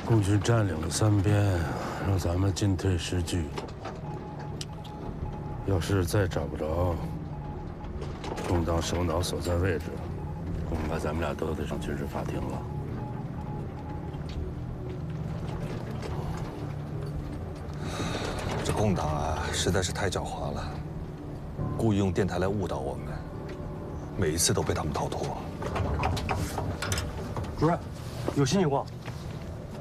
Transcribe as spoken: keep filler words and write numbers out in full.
共军占领了三边，让咱们进退失据。要是再找不着共党首脑所在位置，恐怕咱们俩都得上军事法庭了。 这共党啊，实在是太狡猾了，故意用电台来误导我们，每一次都被他们逃脱。 主任，有新情况。